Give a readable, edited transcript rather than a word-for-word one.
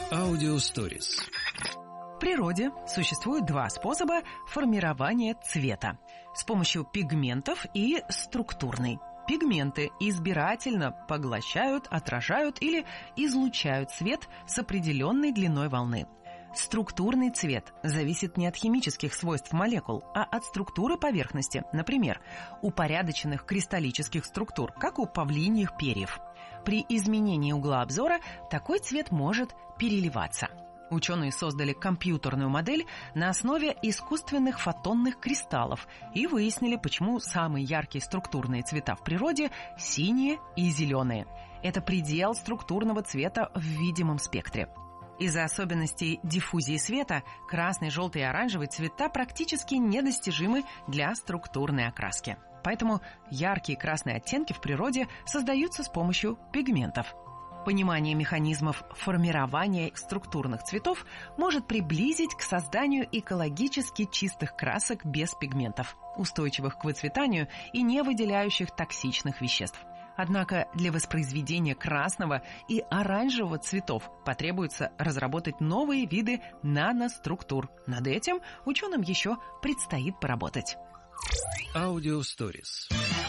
Аудиосторис. В природе существует два способа формирования цвета: с помощью пигментов и структурный. Пигменты избирательно поглощают, отражают или излучают свет с определенной длиной волны. Структурный цвет зависит не от химических свойств молекул, а от структуры поверхности, например, упорядоченных кристаллических структур, как у павлиньих перьев. При изменении угла обзора такой цвет может переливаться. Ученые создали компьютерную модель на основе искусственных фотонных кристаллов и выяснили, почему самые яркие структурные цвета в природе – синие и зеленые. Это предел структурного цвета в видимом спектре. Из-за особенностей диффузии света красный, желтый и оранжевый цвета практически недостижимы для структурной окраски. Поэтому яркие красные оттенки в природе создаются с помощью пигментов. Понимание механизмов формирования структурных цветов может приблизить к созданию экологически чистых красок без пигментов, устойчивых к выцветанию и не выделяющих токсичных веществ. Однако для воспроизведения красного и оранжевого цветов потребуется разработать новые виды наноструктур. Над этим ученым еще предстоит поработать. Аудиосторис.